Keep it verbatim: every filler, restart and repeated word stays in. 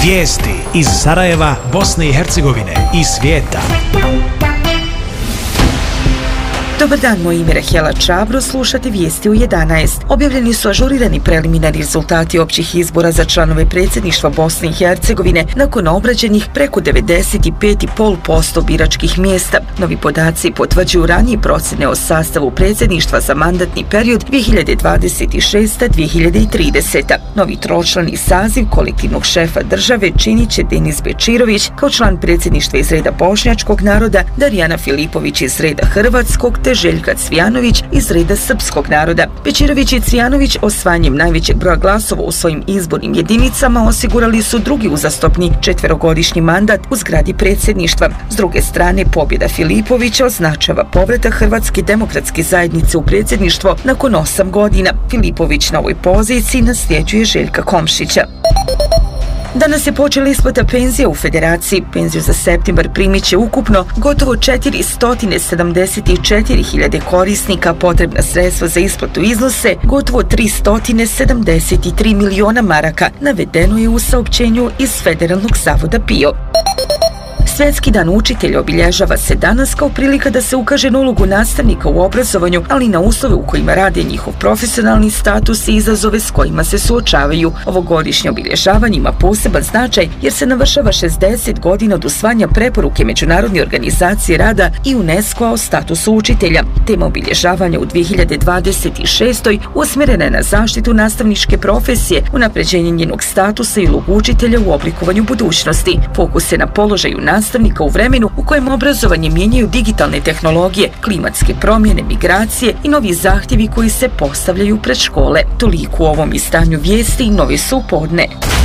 Vijesti iz Sarajeva, Bosne i Hercegovine i svijeta. Dobar dan, moje ime je Rahela Čabro, slušate vijesti u jedanaest. Objavljeni su ažurirani preliminarni rezultati općih izbora za članove predsjedništva Bosne i Hercegovine nakon obrađenih preko devedeset pet zarez pet posto biračkih mjesta. Novi podaci potvrđuju ranije procjene o sastavu predsjedništva za mandatni period dvije hiljade dvadeset šesta do dvije hiljade tridesete. Novi tročlani saziv kolektivnog šefa države činit će Denis Bečirović kao član predsjedništva iz reda bošnjačkog naroda, Darijana Filipović iz reda hrvatskog te Željka Cvijanović iz reda srpskog naroda. Bečirović i Cvijanović osvajanjem najvećeg broja glasova u svojim izbornim jedinicama osigurali su drugi uzastopni četverogodišnji mandat u zgradi predsjedništva. S druge strane, pobjeda Filipovića označava povratak Hrvatske demokratske zajednice u predsjedništvo nakon osam godina. Filipović na ovoj poziciji nasljeđuje Željka Komšića. Danas je počela isplata penzija u Federaciji. Penziju za septembar primit će ukupno gotovo četiristo sedamdeset četiri hiljade korisnika. Potrebna sredstva za isplatu iznose gotovo tristo sedamdeset tri miliona maraka, navedeno je u saopćenju iz Federalnog zavoda P I O. Svjetski dan učitelja obilježava se danas kao prilika da se ukaže na ulogu nastavnika u obrazovanju, ali i na uslove u kojima rade, njihov profesionalni status i izazove s kojima se suočavaju. Ovogodišnje obilježavanje ima poseban značaj jer se navršava šezdeset godina od usvajanja preporuke Međunarodne organizacije rada i UNESCO-a o statusu učitelja. Tema obilježavanja u dvije hiljade dvadeset šestoj usmjerena je na zaštitu nastavničke profesije, unapređenje njenog statusa i ulogu učitelja u oblikovanju budućnosti. Fokus je na položaju nastavnika nastavnika u vremenu u kojem obrazovanje mijenjaju digitalne tehnologije, klimatske promjene, migracije i novi zahtjevi koji se postavljaju pred škole. Toliko u ovom izdanju vijesti, novi su u podne.